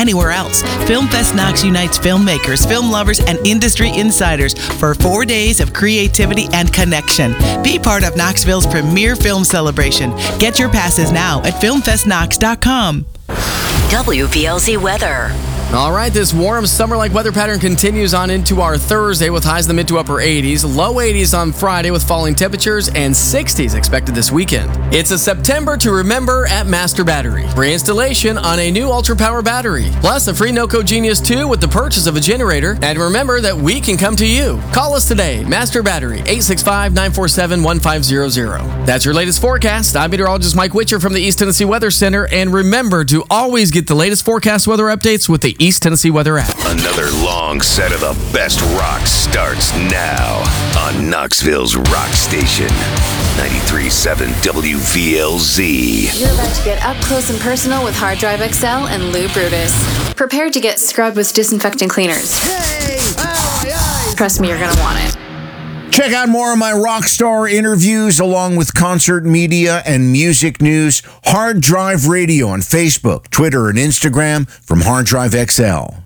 anywhere else. FilmFest Knox unites filmmakers, film lovers, and industry insiders for 4 days of creativity and connection. Be part of Knoxville's premier film celebration. Get your passes now at filmfestknox.com. WVLZ weather. All right, this warm summer-like weather pattern continues on into our Thursday with highs in the mid to upper 80s, low 80s on Friday with falling temperatures, and 60s expected this weekend. It's a September to remember at Master Battery. Free installation on a new Ultra Power battery, plus a free NOCO Genius 2 with the purchase of a generator. And remember that we can come to you. Call us today, Master Battery, 865-947-1500. That's your latest forecast. I'm meteorologist Mike Witcher from the East Tennessee Weather Center, and remember to always get the latest forecast weather updates with the East Tennessee Weather app. Another long set of the best rock starts now on Knoxville's Rock Station, 93.7 WVLZ. You're about to get up close and personal with Hard Drive XL and Lou Brutus. Prepare to get scrubbed with disinfectant cleaners. Trust me, you're going to want it. Check out more of my Rockstar interviews along with concert media and music news. Hard Drive Radio on Facebook, Twitter, and Instagram from Hard Drive XL.